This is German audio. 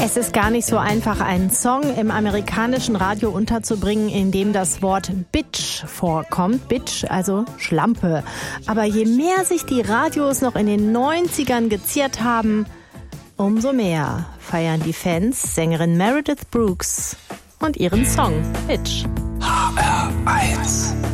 Es ist gar nicht so einfach, einen Song im amerikanischen Radio unterzubringen, in dem das Wort Bitch vorkommt. Bitch, also Schlampe. Aber je mehr sich die Radios noch in den 90ern geziert haben, umso mehr feiern die Fans Sängerin Meredith Brooks und ihren Song Bitch. HR1